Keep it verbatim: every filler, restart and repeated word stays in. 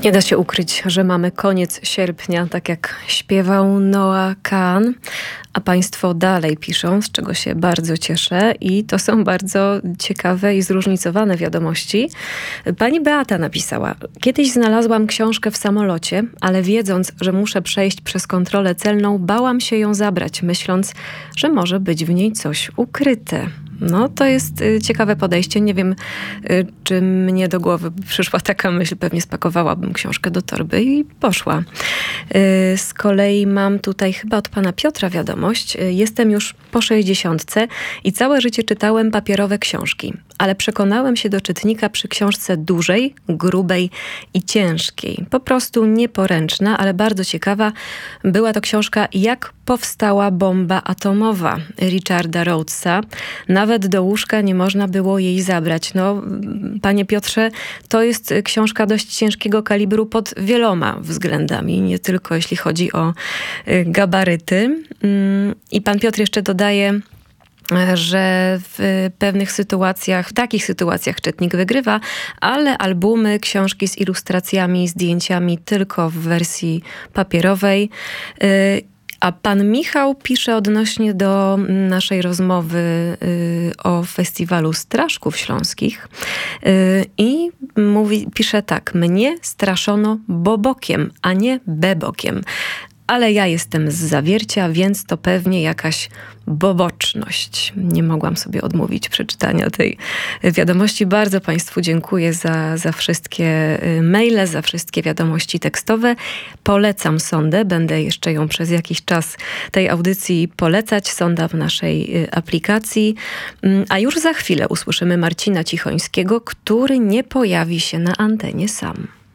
Nie da się ukryć, że mamy koniec sierpnia, tak jak śpiewał Noah Kahan, a państwo dalej piszą, z czego się bardzo cieszę i to są bardzo ciekawe i zróżnicowane wiadomości. Pani Beata napisała: kiedyś znalazłam książkę w samolocie, ale wiedząc, że muszę przejść przez kontrolę celną, bałam się ją zabrać, myśląc, że może być w niej coś ukryte. No, to jest y, ciekawe podejście. Nie wiem, y, czy mnie do głowy przyszła taka myśl. Pewnie spakowałabym książkę do torby i poszła. Y, z kolei mam tutaj chyba od pana Piotra wiadomość. Y, jestem już po sześćdziesiątce i całe życie czytałem papierowe książki. Ale przekonałem się do czytnika przy książce dużej, grubej i ciężkiej. Po prostu nieporęczna, ale bardzo ciekawa. Była to książka Jak powstała bomba atomowa Richarda Rhodesa. Nawet do łóżka nie można było jej zabrać. No, panie Piotrze, to jest książka dość ciężkiego kalibru pod wieloma względami, nie tylko jeśli chodzi o gabaryty. I pan Piotr jeszcze dodaje, że w pewnych sytuacjach, w takich sytuacjach czytnik wygrywa, ale albumy, książki z ilustracjami, zdjęciami tylko w wersji papierowej. A pan Michał pisze odnośnie do naszej rozmowy y, o festiwalu Straszków Śląskich y, i mówi, pisze tak: mnie straszono bobokiem, a nie bebokiem. Ale ja jestem z Zawiercia, więc to pewnie jakaś boboczność. Nie mogłam sobie odmówić przeczytania tej wiadomości. Bardzo państwu dziękuję za, za wszystkie maile, za wszystkie wiadomości tekstowe. Polecam sondę. Będę jeszcze ją przez jakiś czas tej audycji polecać. Sonda w naszej aplikacji. A już za chwilę usłyszymy Marcina Cichońskiego, który nie pojawi się na antenie sam.